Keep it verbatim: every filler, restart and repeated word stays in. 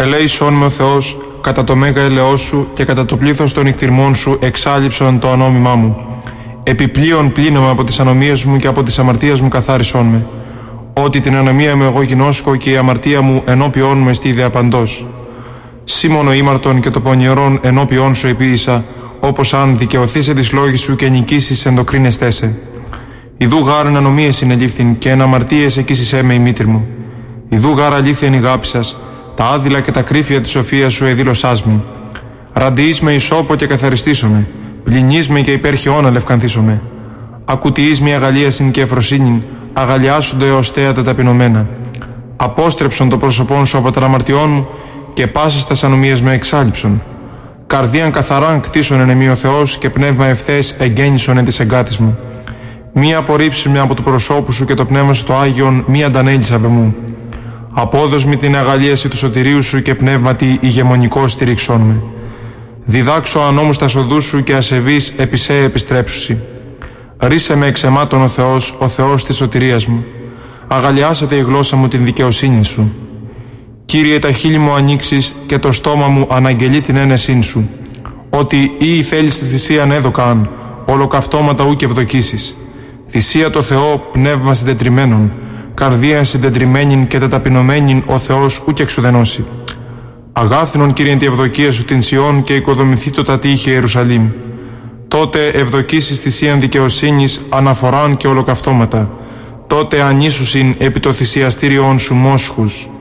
Ελέησόν με ο Θεός, κατά το μέγα ελεός σου και κατά το πλήθος των νυχτηρμών σου εξάλληψον το ανόμημά μου. Επιπλέον πλύνομαι από τις ανομίες μου και από τις αμαρτίες μου καθάρισόν με. Ότι την ανομία μου εγώ γινώσκω και η αμαρτία μου ενώπιόν μου εστί διαπαντός. Σήμωνο ήμαρτον και το πονηρόν ενώπιόν σου επίησα, όπως αν δικαιωθείς της λόγης σου και νικήσεις εν το κρίνεστέ σε. Ιδού γάρεν ανομίες συνελήφθην και εν αμαρτίες εκείσισέ με η μήτρη μου. Ιδού γάρα αλήθεια η αγάπη σας, τα άδειλα και τα κρύφια της σοφίας σου εδήλωσάς με. Ραντιείς με ισόπο και καθαριστήσομαι, πλυνείς με και υπέρχεών αλευκανθήσομαι. Ακουτιείς με αγαλίασιν και εφροσύνην, αγαλιάσονται έως θέατα ταπεινωμένα. Απόστρεψον το πρόσωπόν σου από τα αμαρτιών μου και πάσες τας ανομίες με εξάλληψον. Καρδίαν καθαράν κτίσον εν εμεί ο Θεός και πνεύμα ευθές εγκαίνισον εν της εγκάτης μου. Μη απορρίψεις με από το προσώπου σου και το πνεύμα σου το Άγιον μη αντανέλεις απ' εμού. Απόδος με την αγαλίαση του σωτηρίου σου και πνεύματι ηγεμονικό στηρίξον με. Διδάξω ανόμους τα σοδούς σου και ασεβείς επί σε επιστρέψουσι. Ρίσε με εξαιμάτων ο Θεός, ο Θεός της σωτηρίας μου. Αγαλιάσατε η γλώσσα μου την δικαιοσύνη σου. Κύριε, τα χείλη μου ανοίξεις και το στόμα μου αναγγελεί την ένεσήν σου. Ότι ή θέλεις τη θυσία έδωκαν, ολοκαυτώματα ου και ευδοκίσεις. Θυσία το Θεό πνεύμα συντετριμένων, καρδία συντετριμένην και τεταπεινωμένην ο Θεός ου και εξουδενώσει. Αγάθινον Κύριε τη ευδοκία σου την Σιών και οικοδομηθεί το τα τείχη Ιερουσαλήμ. Τότε ευδοκίσεις θυσίαν δικαιοσύνης, αναφοράν και ολοκαυτώματα. Τότε ανήσουσιν επί το θυσιαστήριον σου μόσχους.